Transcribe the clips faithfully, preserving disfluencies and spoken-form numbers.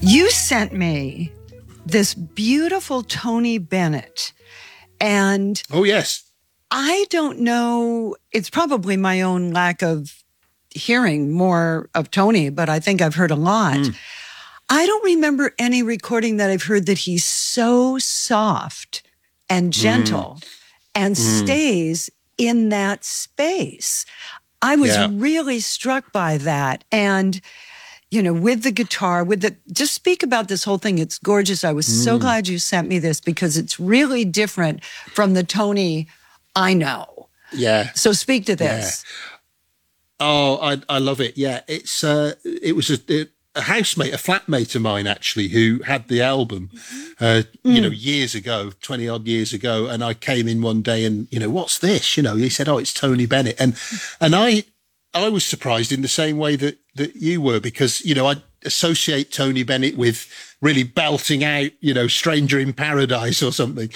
You sent me this beautiful Tony Bennett, and oh yes, I don't know. It's probably my own lack of hearing more of Tony, but I think I've heard a lot. Mm. I don't remember any recording that I've heard that he's so soft and gentle mm. and mm. stays in that space. I was yeah. really struck by that. And, you know, with the guitar, with the, just speak about this whole thing. It's gorgeous. I was mm. so glad you sent me this because it's really different from the Tony I know. Yeah. So speak to this. Yeah. Oh, I I love it. Yeah. It's, uh, it was a, it, a housemate, a flatmate of mine, actually, who had the album, uh, mm. you know, years ago, twenty odd years ago. And I came in one day and, you know, what's this? You know, he said, oh, it's Tony Bennett. And, and I, I was surprised in the same way that, that you were, because, you know, I associate Tony Bennett with really belting out, you know, Stranger in Paradise or something.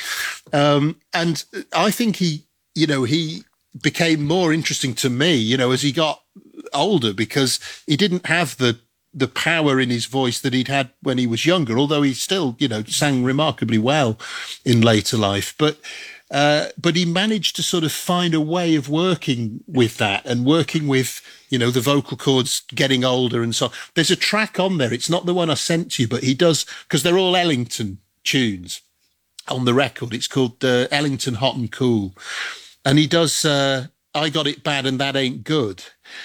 Um, and I think he, you know, he became more interesting to me, you know, as he got older, because he didn't have the, the power in his voice that he'd had when he was younger, although he still, you know, sang remarkably well in later life. But uh, but he managed to sort of find a way of working with that and working with, you know, the vocal cords getting older and so on. There's a track on there. It's not the one I sent to you, but he does, because they're all Ellington tunes on the record. It's called uh, Ellington Hot and Cool. And he does uh, I Got It Bad and That Ain't Good.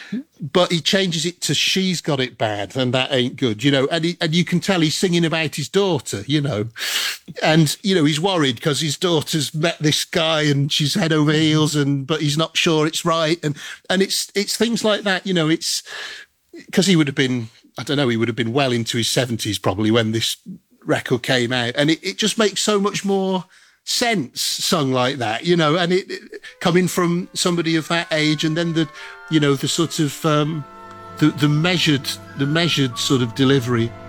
But he changes it to She's Got It Bad and That Ain't Good, you know, and he, and you can tell he's singing about his daughter, you know, and, you know, he's worried because his daughter's met this guy and she's head over heels, and, but he's not sure it's right. And, and it's, it's things like that, you know, it's because he would have been, I don't know, he would have been well into his seventies probably when this record came out. And it, it just makes so much more sense sung like that, you know, and it, it coming from somebody of that age, and then the, you know, the sort of um, the the measured the measured sort of delivery